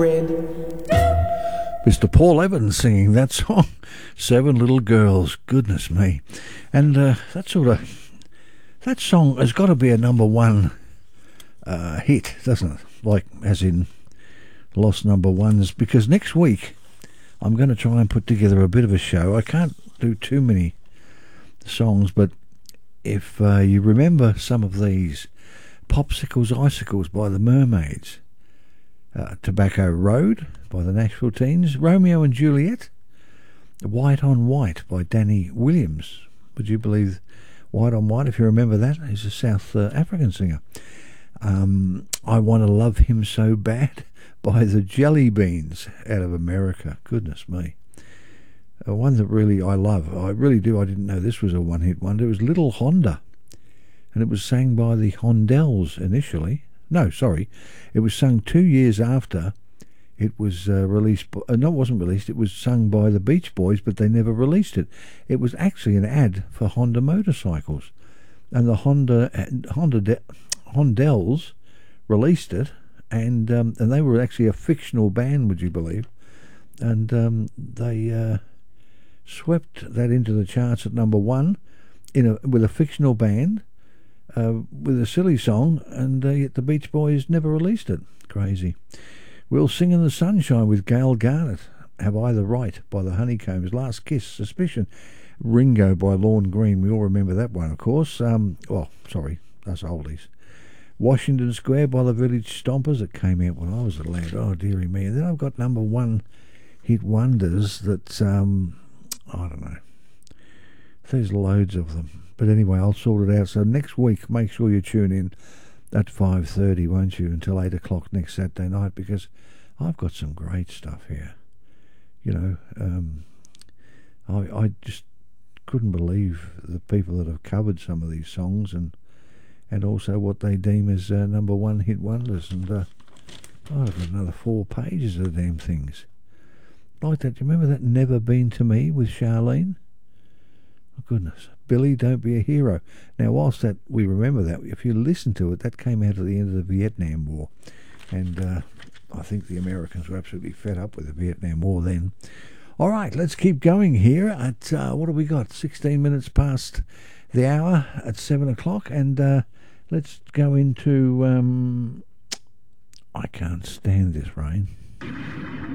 Mr. Paul Evans singing that song, Seven Little Girls. Goodness me. And that song has got to be a number one hit, doesn't it? Like, as in lost number ones, because next week I'm going to try and put together a bit of a show. I can't do too many songs, but if you remember some of these, Popsicles Icicles by the Mermaids, Tobacco Road by the Nashville Teens, Romeo and Juliet, White on White by Danny Williams. Would you believe White on White, if you remember that? He's a South African singer. I Want to Love Him So Bad by the Jelly Beans out of America. Goodness me. One that really I love. I really do. I didn't know this was a one-hit wonder. It was Little Honda, and it was sang by the Hondells initially. No, sorry. It was sung 2 years after it was released. No, it wasn't released. It was sung by the Beach Boys, but they never released it. It was actually an ad for Honda motorcycles, and the Hondells released it, and they were actually a fictional band, would you believe? And they swept that into the charts at number one with a fictional band. With a silly song, and yet the Beach Boys never released it. Crazy. We'll Sing in the Sunshine with Gail Garnett. Have I the Right by the Honeycombs. Last Kiss, Suspicion. Ringo by Lorne Green. We all remember that one, of course. Sorry, that's oldies. Washington Square by the Village Stompers. It came out when I was a lad. Oh, dearie me. And then I've got number one hit wonders that, I don't know. There's loads of them. But anyway, I'll sort it out. So next week, make sure you tune in at 5:30, won't you, until 8 o'clock next Saturday night, because I've got some great stuff here. You know, I just couldn't believe the people that have covered some of these songs and also what they deem as number one hit wonders. And I've got another 4 pages of the damn things. Like that. Do you remember that Never Been to Me with Charlene? Oh, goodness. Billy, Don't Be a Hero. Now, whilst that we remember that, if you listen to it, that came out at the end of the Vietnam War. And I think the Americans were absolutely fed up with the Vietnam War then. All right, let's keep going here at, what have we got? 16 minutes past the hour at 7 o'clock. And let's go into, I Can't Stand This Rain.